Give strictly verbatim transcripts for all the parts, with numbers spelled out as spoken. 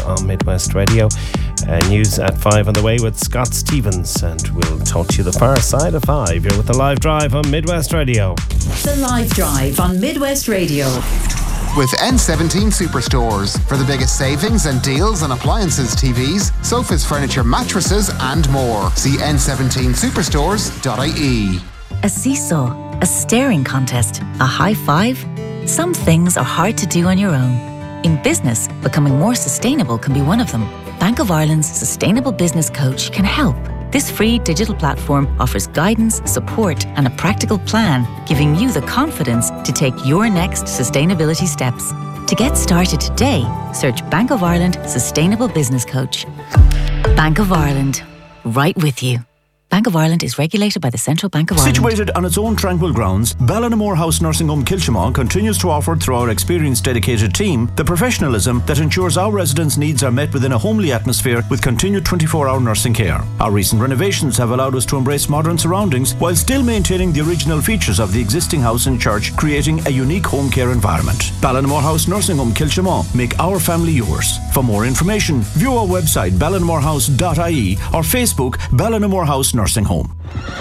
on Midwest Radio. Uh, news at five on the way with Scott Stevens, and we'll talk to you the far side of five. You're with the Live Drive on Midwest Radio. The Live Drive on Midwest Radio. With N seventeen Superstores for the biggest savings and deals on appliances, T Vs, sofas, furniture, mattresses and more. See n seventeen superstores dot I E. A seesaw, a staring contest, a high five. Some things are hard to do on your own. In business, becoming more sustainable can be one of them. Bank of Ireland's Sustainable Business Coach can help. This free digital platform offers guidance, support and a practical plan, giving you the confidence to take your next sustainability steps. To get started today, search Bank of Ireland Sustainable Business Coach. Bank of Ireland, right with you. Bank of Ireland is regulated by the Central Bank of Ireland. Situated on its own tranquil grounds, Ballinamore House Nursing Home Kilshamon continues to offer, through our experienced dedicated team, the professionalism that ensures our residents' needs are met within a homely atmosphere with continued twenty-four hour nursing care. Our recent renovations have allowed us to embrace modern surroundings while still maintaining the original features of the existing house and church, creating a unique home care environment. Ballinamore House Nursing Home Kilshamon. Make our family yours. For more information, view our website ballinamore house dot I E or Facebook Ballinamore House Nursing Home.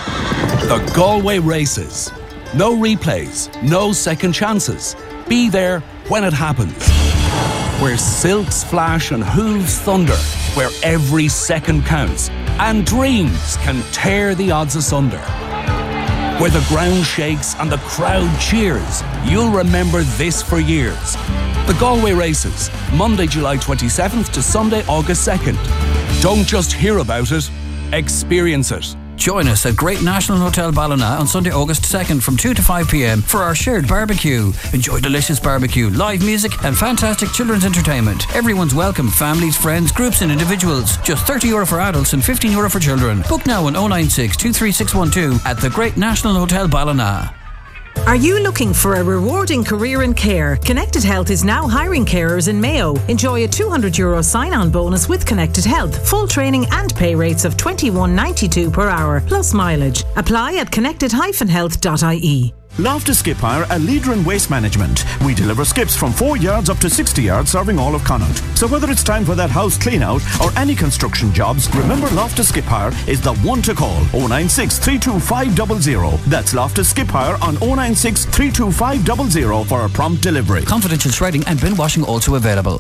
The Galway Races. No replays, no second chances. Be there when it happens. Where silks flash and hooves thunder. Where every second counts and dreams can tear the odds asunder. Where the ground shakes and the crowd cheers. You'll remember this for years. The Galway Races, Monday, July twenty-seventh to Sunday, August second. Don't just hear about it, experience it. Join us at Great National Hotel Ballina on Sunday, August second from two to five p.m. for our shared barbecue. Enjoy delicious barbecue, live music and fantastic children's entertainment. Everyone's welcome, families, friends, groups and individuals. Just thirty euro for adults and fifteen euro for children. Book now on oh nine six, two three six one two at the Great National Hotel Ballina. Are you looking for a rewarding career in care? Connected Health is now hiring carers in Mayo. Enjoy a two hundred euro sign-on bonus with Connected Health. Full training and pay rates of twenty-one ninety-two per hour, plus mileage. Apply at connected dash health dot I E. Loftus Skip Hire, a leader in waste management. We deliver skips from four yards up to sixty yards, serving all of Connaught. So whether it's time for that house clean out or any construction jobs, remember Loftus Skip Hire is the one to call. oh nine six, three two five zero zero. That's Loftus Skip Hire on oh nine six, three two five zero zero for a prompt delivery. Confidential shredding and bin washing also available.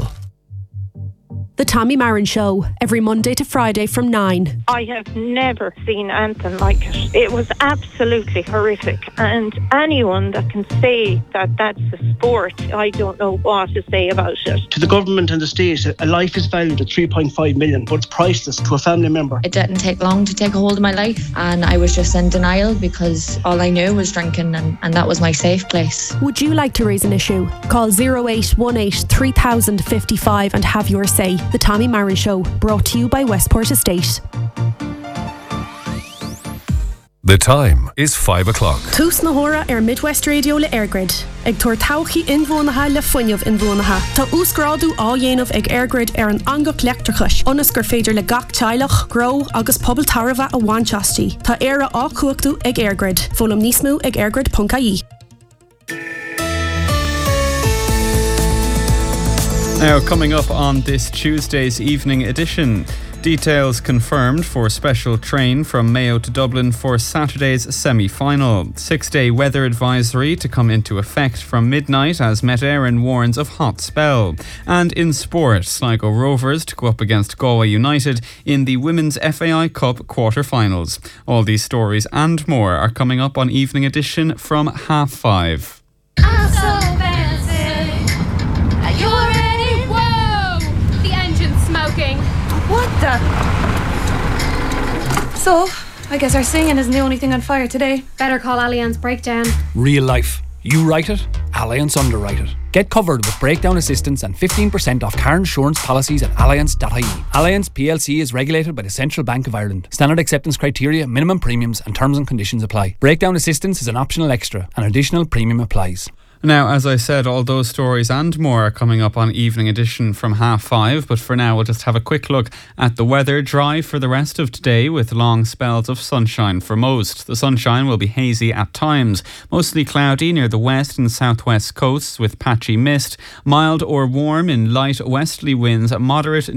The Tommy Marin Show, every Monday to Friday from nine. I have never seen anything like it. It was absolutely horrific. And anyone that can say that that's a sport, I don't know what to say about it. To the government and the state, a life is valued at three point five million, but it's priceless to a family member. It didn't take long to take a hold of my life, and I was just in denial because all I knew was drinking, and, and that was my safe place. Would you like to raise an issue? Call oh eight one eight, three thousand fifty-five and have your say. The Tommy Marin Show, brought to you by Westport Estate. The time is five o'clock. Tús na hora ar Midwest Radio le Airgrid. Ag tuair tauchaí inmhónatha le fuinneamh inmhónatha. Tá úsgrádu á dhéanamh ag Airgrid ar an angach leachtrachais. Ionas gur féidir le gach teilech, gro agus pobl tarva a bhainteastí. Tá éire á cuachtaú ag Airgrid. Fólam níos mó ag airgrid dot I E. Now, coming up on this Tuesday's evening edition, details confirmed for special train from Mayo to Dublin for Saturday's semi-final. Six-day weather advisory to come into effect from midnight as Met Éireann warns of hot spell. And in sport, Sligo Rovers to go up against Galway United in the Women's F A I Cup quarter-finals. All these stories and more are coming up on Evening Edition from half five. I'm so fancy. Are you ready? Smoking. What the? So, I guess our singing isn't the only thing on fire today. Better call Allianz Breakdown. Real life. You write it, Allianz underwrite it. Get covered with breakdown assistance and fifteen percent off car insurance policies at allianz dot I E. Allianz P L C is regulated by the Central Bank of Ireland. Standard acceptance criteria, minimum premiums and terms and conditions apply. Breakdown assistance is an optional extra. An additional premium applies. Now, as I said, all those stories and more are coming up on Evening Edition from half five, but for now we'll just have a quick look at the weather. Dry for the rest of today with long spells of sunshine for most. The sunshine will be hazy at times, mostly cloudy near the west and southwest coasts with patchy mist, mild or warm in light westerly winds, moderate